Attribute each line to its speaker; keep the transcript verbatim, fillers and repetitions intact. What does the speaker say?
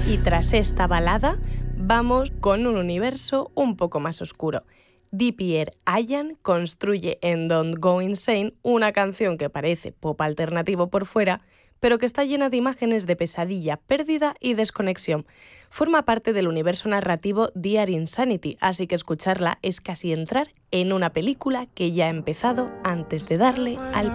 Speaker 1: Y tras esta balada, vamos con un universo un poco más oscuro. D-Pierre Ayan construye en Don't Go Insane una canción que parece pop alternativo por fuera, pero que está llena de imágenes de pesadilla, pérdida y desconexión. Forma parte del universo narrativo Dear Insanity, así que escucharla es casi entrar en una película que ya ha empezado antes de darle al